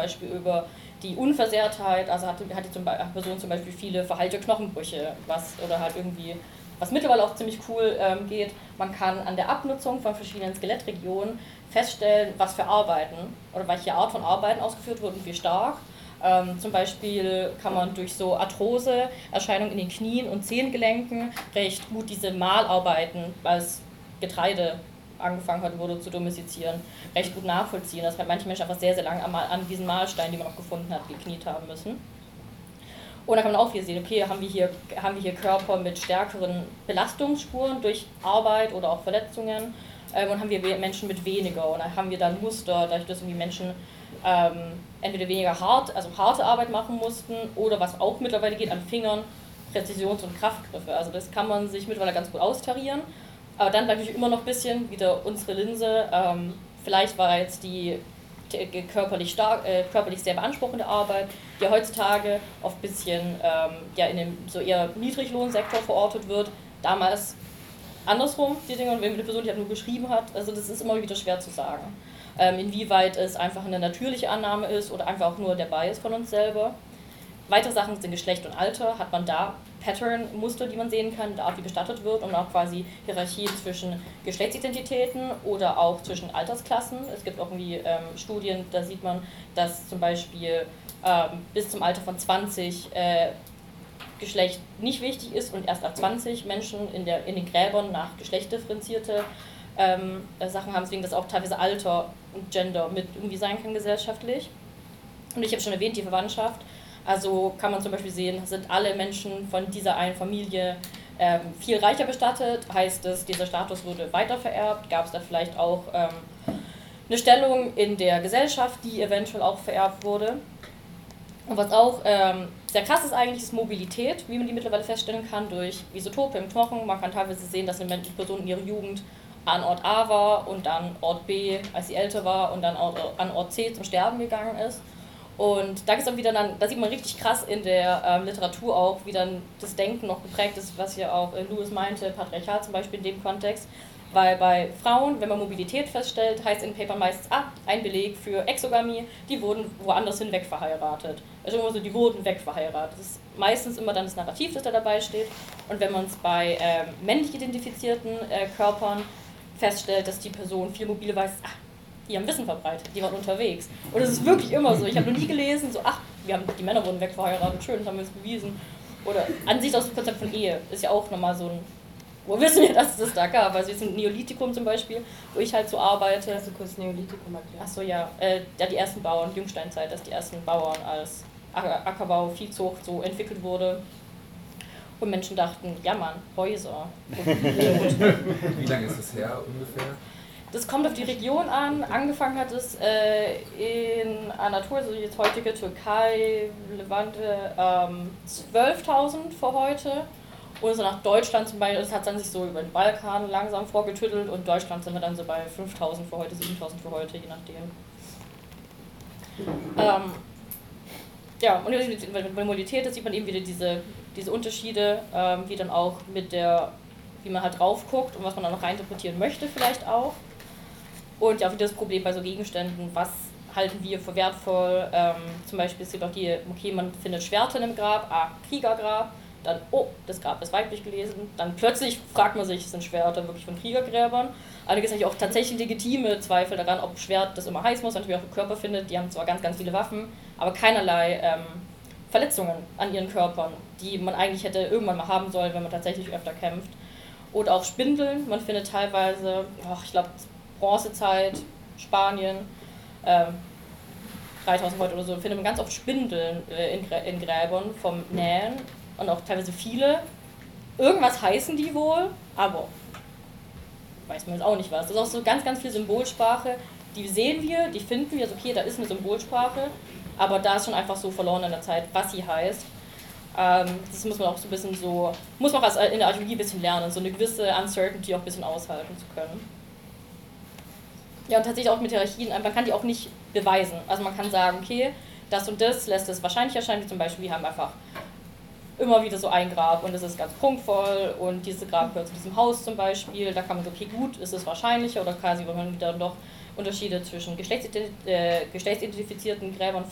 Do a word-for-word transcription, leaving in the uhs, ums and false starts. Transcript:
Beispiel über die Unversehrtheit, also hat, hat die zum Beispiel, Person zum Beispiel viele verheilte Knochenbrüche, was oder halt irgendwie, was mittlerweile auch ziemlich cool ähm, geht, man kann an der Abnutzung von verschiedenen Skelettregionen feststellen, was für Arbeiten oder welche Art von Arbeiten ausgeführt wurden und wie stark. Ähm, zum Beispiel kann man durch so Arthrose-Erscheinungen in den Knien und Zehengelenken recht gut diese Mahlarbeiten, als Getreide angefangen hat, wurde zu domestizieren, recht gut nachvollziehen. Dass halt manche Menschen einfach sehr, sehr lange an diesen Mahlsteinen, die man noch gefunden hat, gekniet haben müssen. Und da kann man auch wieder sehen, okay, haben wir hier, haben wir hier Körper mit stärkeren Belastungsspuren durch Arbeit oder auch Verletzungen ähm, und haben wir Menschen mit weniger. Und dann haben wir dann Muster, dadurch, dass irgendwie Menschen ähm, entweder weniger hart, also harte Arbeit machen mussten oder was auch mittlerweile geht an Fingern, Präzisions- und Kraftgriffe. Also das kann man sich mittlerweile ganz gut austarieren. Aber dann bleibt natürlich immer noch ein bisschen wieder unsere Linse. Ähm, vielleicht war jetzt die körperlich, stark, äh, körperlich sehr beanspruchende Arbeit, die heutzutage oft ein bisschen ähm, ja, in dem so eher Niedriglohnsektor verortet wird. Damals andersrum, die Dinge, und wenn eine Person die halt nur geschrieben hat, also das ist immer wieder schwer zu sagen. Ähm, inwieweit es einfach eine natürliche Annahme ist oder einfach auch nur der Bias von uns selber. Weitere Sachen sind Geschlecht und Alter. Hat man da Pattern-Muster, die man sehen kann, der Art, wie bestattet wird, und auch quasi Hierarchien zwischen Geschlechtsidentitäten oder auch zwischen Altersklassen. Es gibt auch irgendwie ähm, Studien, da sieht man, dass zum Beispiel ähm, bis zum Alter von zwanzig äh, Geschlecht nicht wichtig ist und erst ab zwanzig Menschen in, der, in den Gräbern nach Geschlecht differenzierte ähm, Sachen haben, deswegen dass auch teilweise Alter und Gender mit irgendwie sein kann gesellschaftlich. Und ich habe schon erwähnt, die Verwandtschaft. Also kann man zum Beispiel sehen, sind alle Menschen von dieser einen Familie ähm, viel reicher bestattet, heißt es, dieser Status wurde weitervererbt, gab es da vielleicht auch ähm, eine Stellung in der Gesellschaft, die eventuell auch vererbt wurde. Und was auch ähm, sehr krass ist eigentlich, ist Mobilität, wie man die mittlerweile feststellen kann durch Isotope im Knochen. Man kann teilweise sehen, dass eine Person in ihrer Jugend an Ort A war und dann Ort B, als sie älter war, und dann an Ort C zum Sterben gegangen ist. Und da ist auch wieder dann, da sieht man richtig krass in der ähm, Literatur auch, wie dann das Denken noch geprägt ist, was ja auch äh, Lewis meinte, Patriarchat zum Beispiel in dem Kontext. Weil bei Frauen, wenn man Mobilität feststellt, heißt in Papern meistens, ah, ein Beleg für Exogamie, die wurden woanders hin wegverheiratet. Also immer so, die wurden wegverheiratet. Das ist meistens immer dann das Narrativ, das da dabei steht. Und wenn man es bei ähm, männlich identifizierten äh, Körpern feststellt, dass die Person viel mobile weiß, ah, die haben Wissen verbreitet, die waren unterwegs. Und es ist wirklich immer so. Ich habe noch nie gelesen, so, ach, wir haben, die Männer wurden wegverheiratet, schön, das haben wir jetzt bewiesen. Oder an sich das Konzept von Ehe ist ja auch nochmal so ein, wo wissen wir, dass es das da gab? Also jetzt im Neolithikum zum Beispiel, wo ich halt so arbeite. Kannst du kurz Neolithikum erklären? Achso, ja, äh, ja, die ersten Bauern, Jungsteinzeit, dass die ersten Bauern als Ackerbau, Viehzucht so entwickelt wurde. Und Menschen dachten, ja Mann, Häuser. Wie lange ist das her ungefähr? Das kommt auf die Region an. Angefangen hat es äh, in Anatolien, also jetzt heutige Türkei, Levante, ähm, zwölftausend vor heute. Und so nach Deutschland zum Beispiel, das hat dann sich so über den Balkan langsam vorgetüttelt, und Deutschland sind wir dann so bei fünftausend für heute, siebentausend für heute, je nachdem. Ähm, ja, und bei der Mobilität, da sieht man eben wieder diese, diese Unterschiede, ähm, wie dann auch mit der, wie man halt drauf guckt und was man dann noch reininterpretieren möchte vielleicht auch. Und ja, auch wieder das Problem bei so Gegenständen, was halten wir für wertvoll, ähm, zum Beispiel es gibt auch die, okay, man findet Schwerter im Grab, ah, Kriegergrab, dann, oh, das Grab ist weiblich gelesen, dann plötzlich fragt man sich, sind Schwerter wirklich von Kriegergräbern? Aber da gibt es auch tatsächlich legitime Zweifel daran, ob Schwert das immer heißen muss, natürlich auch im Körper findet, die haben zwar ganz, ganz viele Waffen, aber keinerlei ähm, Verletzungen an ihren Körpern, die man eigentlich hätte irgendwann mal haben sollen, wenn man tatsächlich öfter kämpft. Oder auch Spindeln, man findet teilweise, oh, ich glaube, Bronzezeit, Spanien, ähm, dreitausend heute oder so, findet man ganz oft Spindeln äh, in, in Gräbern vom Nähen und auch teilweise viele. Irgendwas heißen die wohl, aber weiß man jetzt auch nicht was. Das ist auch so ganz, ganz viel Symbolsprache, die sehen wir, die finden wir, also okay, da ist eine Symbolsprache, aber da ist schon einfach so verloren in der Zeit, was sie heißt. Ähm, das muss man auch so ein bisschen so, muss man auch in der Archäologie ein bisschen lernen, so eine gewisse Uncertainty auch ein bisschen aushalten zu können. Ja, und tatsächlich auch mit Hierarchien, man kann die auch nicht beweisen. Also man kann sagen, okay, das und das lässt es wahrscheinlich erscheinen, wie zum Beispiel, wir haben einfach immer wieder so ein Grab und es ist ganz prunkvoll und dieses Grab gehört zu diesem Haus zum Beispiel, da kann man so, okay, gut, ist es wahrscheinlicher, oder quasi, wenn man wieder doch Unterschiede zwischen geschlechtsident- äh, geschlechtsidentifizierten Gräbern